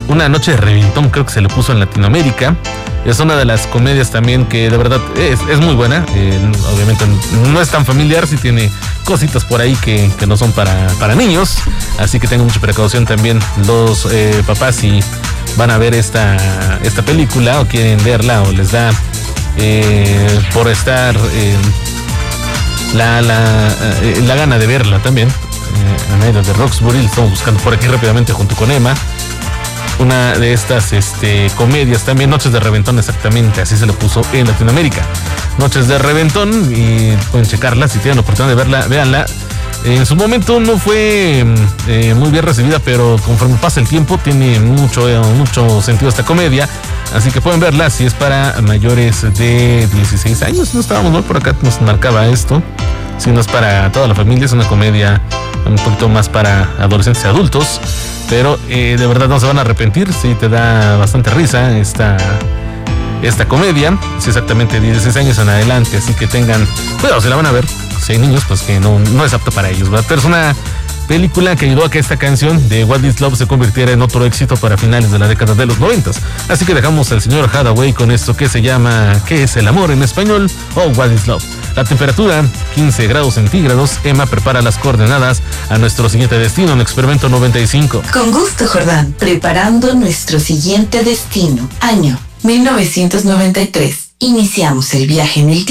Una noche de reventón, creo que se le puso en Latinoamérica. Es una de las comedias también que de verdad es muy buena. Obviamente no es tan familiar, sí tiene cositas por ahí que no son para niños. Así que tengan mucha precaución también los papás si van a ver esta película o quieren verla o les da por estar la gana de verla también. Anaida de Roxbury, estamos buscando por aquí rápidamente junto con Emma. Una de estas comedias también, Noches de Reventón, exactamente, así se le puso en Latinoamérica. Noches de Reventón, y pueden checarla, si tienen la oportunidad de verla, véanla. En su momento no fue muy bien recibida, pero conforme pasa el tiempo tiene mucho sentido esta comedia, así que pueden verla si es para mayores de 16 años. No estábamos mal, por acá nos marcaba esto. Si no es para toda la familia, es una comedia un poquito más para adolescentes y adultos, pero de verdad no se van a arrepentir. Sí te da bastante risa esta comedia. Sí, exactamente 16 años en adelante, así que tengan cuidado, se la van a ver. Si hay niños, pues que no es apta para ellos, ¿verdad? Pero es una película que ayudó a que esta canción de What is Love se convirtiera en otro éxito para finales de la década de los 90. Así que dejamos al señor Hathaway con esto que se llama ¿Qué es el amor en español? O What is Love. La temperatura, 15 grados centígrados. Emma prepara las coordenadas a nuestro siguiente destino en Experimento 95. Con gusto, Jordán. Preparando nuestro siguiente destino. Año 1993. Iniciamos el viaje en el tiempo.